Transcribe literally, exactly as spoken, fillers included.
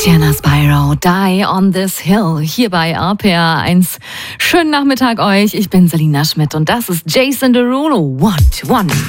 Tiziana Spyro, Die on this Hill, hier bei R P R eins. Schönen Nachmittag euch, ich bin Selina Schmidt und das ist Jason Derulo, What One.